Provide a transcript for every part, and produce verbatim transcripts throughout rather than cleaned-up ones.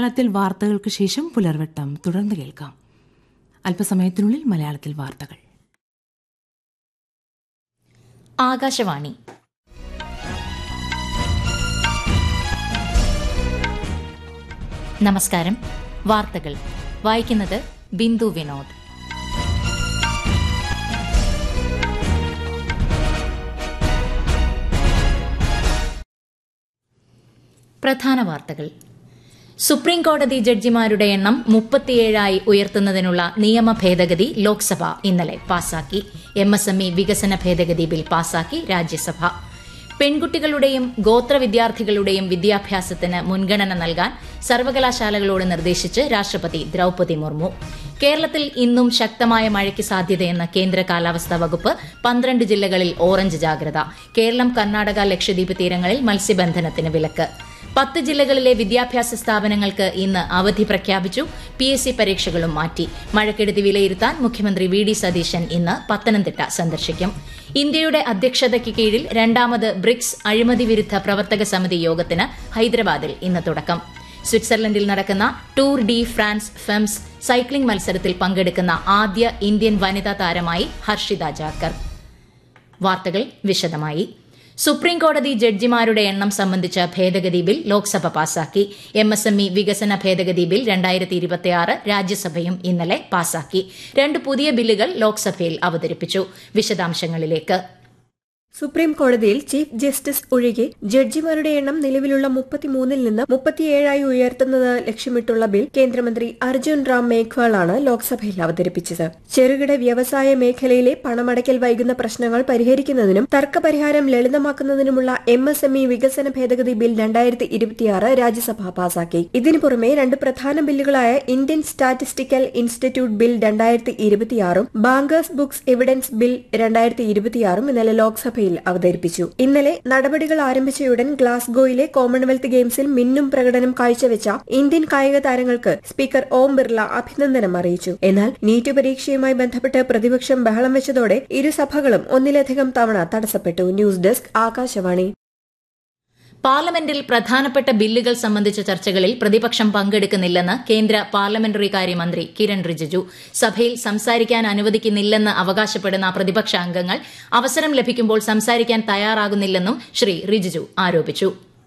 മലയാളത്തിൽ വാർത്തകൾക്ക് ശേഷം പുലർവട്ടം തുടർന്ന് കേൾക്കാം. അല്പസമയത്തിനുള്ളിൽ മലയാളത്തിൽ വാർത്തകൾ. ആകാശവാണി. നമസ്കാരം. വാർത്തകൾ വായിക്കുന്നത് ബിന്ദു വിനോദ്. പ്രധാന വാർത്തകൾ. സുപ്രീം കോടതി ജഡ്ജിമാരുടെ എണ്ണം മുപ്പത്തിയേഴായി ഉയർത്തുന്നതിനുള്ള നിയമ ഭേദഗതി ലോക്സഭ ഇന്നലെ പാസാക്കി. എം എസ് എം ഇ വികസന ഭേദഗതി ബിൽ പാസാക്കി രാജ്യസഭ. പെൺകുട്ടികളുടെയും ഗോത്ര വിദ്യാർത്ഥികളുടെയും വിദ്യാഭ്യാസത്തിന് മുൻഗണന നൽകാൻ സർവകലാശാലകളോട് നിർദ്ദേശിച്ച് രാഷ്ട്രപതി ദ്രൌപദി മുർമു. കേരളത്തിൽ ഇന്നും ശക്തമായ മഴയ്ക്ക് സാധ്യതയെന്ന് കേന്ദ്ര കാലാവസ്ഥാ വകുപ്പ്. പന്ത്രണ്ട് ജില്ലകളിൽ ഓറഞ്ച് ജാഗ്രത. കേരളം, കർണാടക, ലക്ഷദ്വീപ് തീരങ്ങളിൽ മത്സ്യബന്ധനത്തിന് വിലക്ക്. പത്ത് ജില്ലകളിലെ വിദ്യാഭ്യാസ സ്ഥാപനങ്ങൾക്ക് ഇന്ന് അവധി പ്രഖ്യാപിച്ചു. പി എസ് സി പരീക്ഷകളും മാറ്റി. മഴക്കെടുതി വിലയിരുത്താൻ മുഖ്യമന്ത്രി വി ഡി സതീശൻ ഇന്ന് പത്തനംതിട്ട സന്ദർശിക്കും. ഇന്ത്യയുടെ അധ്യക്ഷതയ്ക്ക് കീഴിൽ രണ്ടാമത് ബ്രിക്സ് അഴിമതി വിരുദ്ധ പ്രവർത്തക സമിതി യോഗത്തിന് ഹൈദരാബാദിൽ ഇന്ന് തുടക്കം. സ്വിറ്റ്സർലൻഡിൽ നടക്കുന്ന tour D France Femmes cycling മത്സരത്തിൽ പങ്കെടുക്കുന്ന ആദ്യ ഇന്ത്യൻ വനിതാ താരമായി ഹർഷിത ജാക്കർ. വാർത്തകൾ വിശദമായി. സുപ്രീം കോടതി ജഡ്ജിമാരുടെ എണ്ണം സംബന്ധിച്ച ഭേദഗതി ബിൽ ലോക്സഭ പാസാക്കി. എം എസ് എം ഇ വികസന ഭേദഗതി ബിൽ രണ്ടായിരത്തി ഇരുപത്തിയാറ് രാജ്യസഭയും ഇന്നലെ പാസാക്കി. രണ്ട് പുതിയ ബില്ലുകൾ ലോക്സഭയിൽ അവതരിപ്പിച്ചു. വിശദാംശങ്ങളിലേക്ക്. സുപ്രീം കോടതിയിൽ ചീഫ് ജസ്റ്റിസ് ഒഴികെ ജഡ്ജിമാരുടെ എണ്ണം നിലവിലുള്ള മുപ്പത്തിമൂന്നിൽ നിന്ന് മുപ്പത്തിയേഴായി ഉയർത്തുന്നത് ലക്ഷ്യമിട്ടുള്ള ബിൽ കേന്ദ്രമന്ത്രി അർജുൻ റാം മേഘ്വാളാണ് ലോക്സഭയിൽ അവതരിപ്പിച്ചത്. ചെറുകിട വ്യവസായ മേഖലയിലെ പണമടയ്ക്കൽ വൈകുന്ന പ്രശ്നങ്ങൾ പരിഹരിക്കുന്നതിനും തർക്കപരിഹാരം ലളിതമാക്കുന്നതിനുമുള്ള എം എസ് എം ഇ വികസന ഭേദഗതി ബിൽ രണ്ടായിരത്തി ഇരുപത്തിയാറ് രാജ്യസഭ പാസാക്കി. ഇതിനു പുറമെ രണ്ട് പ്രധാന ബില്ലുകളായ ഇന്ത്യൻ സ്റ്റാറ്റിസ്റ്റിക്കൽ ഇൻസ്റ്റിറ്റ്യൂട്ട് ബിൽ രണ്ടായിരത്തി ഇരുപത്തിയാറും ബാങ്കേഴ്സ് ബുക്സ് എവിഡൻസ് ബിൽ രണ്ടായിരത്തി ഇരുപത്തിയാറും ഇന്നലെ ലോക്സഭ അവതരിപ്പിച്ചു. ഇന്നലെ നടപടികൾ ആരംഭിച്ചയുടൻ ഗ്ലാസ്ഗോയിലെ കോമൺവെൽത്ത് ഗെയിംസിൽ മിന്നും പ്രകടനം കാഴ്ചവെച്ച ഇന്ത്യൻ കായിക താരങ്ങൾക്ക് സ്പീക്കർ ഓം ബിർള അഭിനന്ദനം അറിയിച്ചു. എന്നാൽ നീറ്റ് പരീക്ഷയുമായി ബന്ധപ്പെട്ട് പ്രതിപക്ഷം ബഹളം വെച്ചതോടെ ഇരുസഭകളും ഒന്നിലധികം തവണ തടസ്സപ്പെട്ടു. News desk Akashvani. പാർലമെന്റിൽ പ്രധാനപ്പെട്ട ബില്ലുകൾ സംബന്ധിച്ച ചർച്ചകളിൽ പ്രതിപക്ഷം പങ്കെടുക്കുന്നില്ലെന്ന് കേന്ദ്ര പാർലമെന്ററി കാര്യമന്ത്രി കിരൺ റിജിജു. സഭയിൽ സംസാരിക്കാൻ അനുവദിക്കുന്നില്ലെന്ന് അവകാശപ്പെടുന്ന പ്രതിപക്ഷ അംഗങ്ങൾ അവസരം ലഭിക്കുമ്പോൾ സംസാരിക്കാൻ തയ്യാറാകുന്നില്ലെന്നും ശ്രീ റിജിജു ആരോപിച്ചു.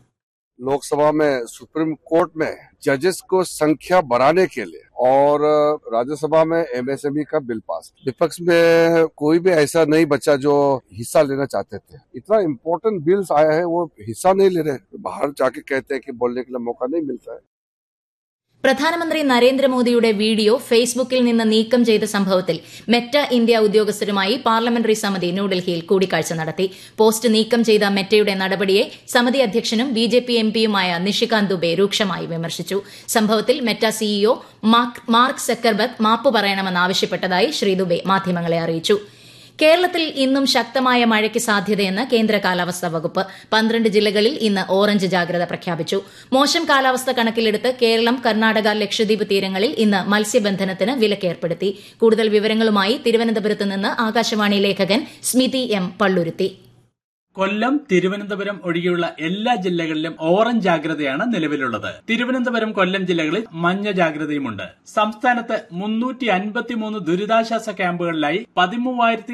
लोकसभा में सुप्रीम कोर्ट में जजेस को संख्या बढ़ाने के लिए और राज्यसभा में एम एस एम ई का बिल पास. विपक्ष में कोई भी ऐसा नहीं बचा जो हिस्सा लेना चाहते थे. इतना इम्पोर्टेंट बिल्स आया है वो हिस्सा नहीं ले रहे. बाहर जाके कहते हैं कि बोलने के लिए मौका नहीं मिलता है. പ്രധാനമന്ത്രി നരേന്ദ്രമോദിയുടെ വീഡിയോ ഫേസ്ബുക്കിൽ നിന്ന് നീക്കം ചെയ്ത സംഭവത്തിൽ മെറ്റ ഇന്ത്യ ഉദ്യോഗസ്ഥരുമായി പാർലമെന്ററി സമിതി ന്യൂഡൽഹിയിൽ കൂടിക്കാഴ്ച നടത്തി. പോസ്റ്റ് നീക്കം ചെയ്ത മെറ്റയുടെ നടപടിയെ സമിതി അധ്യക്ഷനും B J P M പിയുമായ Nishikant Dubey രൂക്ഷമായി വിമർശിച്ചു. സംഭവത്തിൽ മെറ്റ സിഇഒ മാർക്ക് സക്കർബർഗ് മാപ്പ് പറയണമെന്നാവശ്യപ്പെട്ടതായി ശ്രീ ദുബെ മാധ്യമങ്ങളെ അറിയിച്ചു. കേരളത്തിൽ ഇന്നും ശക്തമായ മഴയ്ക്ക് സാധ്യതയെന്ന് കേന്ദ്ര കാലാവസ്ഥാ വകുപ്പ്. പന്ത്രണ്ട് ജില്ലകളിൽ ഇന്ന് ഓറഞ്ച് ജാഗ്രത പ്രഖ്യാപിച്ചു. മോശം കാലാവസ്ഥ കണക്കിലെടുത്ത് കേരളം, കർണാടക, ലക്ഷദ്വീപ് തീരങ്ങളിൽ ഇന്ന് മത്സ്യബന്ധനത്തിന് വിലക്കേർപ്പെടുത്തി. കൂടുതൽ വിവരങ്ങളുമായി തിരുവനന്തപുരത്ത് നിന്ന് ആകാശവാണി ലേഖകൻ സ്മിതി എം പള്ളുരുത്തി. കൊല്ലം, തിരുവനന്തപുരം ഒഴികെയുള്ള എല്ലാ ജില്ലകളിലും ഓറഞ്ച് ജാഗ്രതയാണ് നിലവിലുള്ളത്. തിരുവനന്തപുരം, കൊല്ലം ജില്ലകളിൽ മഞ്ഞ ജാഗ്രതയുമുണ്ട്. സംസ്ഥാനത്ത് മുന്നൂറ്റി അൻപത്തിമൂന്ന് ദുരിതാശ്വാസ ക്യാമ്പുകളിലായി പതിമൂവായിരത്തി